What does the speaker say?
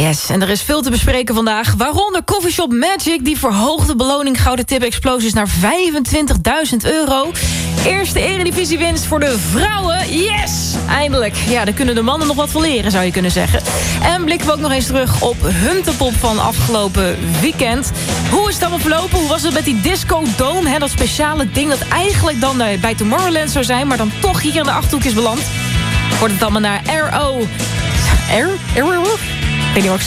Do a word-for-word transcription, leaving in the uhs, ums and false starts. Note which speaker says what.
Speaker 1: Yes, en er is veel te bespreken vandaag. Waaronder Coffeeshop Magic, die verhoogde beloning Gouden Tip Explosies naar vijfentwintigduizend euro. Eerste eredivisiewinst voor de vrouwen. Yes! Eindelijk. Ja, daar kunnen de mannen nog wat van leren, zou je kunnen zeggen. En blikken we ook nog eens terug op Huntepop van afgelopen weekend. Hoe is het allemaal verlopen? Hoe was het met die Disco Dome? Hè, dat speciale ding dat eigenlijk dan bij Tomorrowland zou zijn, maar dan toch hier in de Achterhoek is beland. Wordt het allemaal naar R O... R? R? Ik weet niet wat ik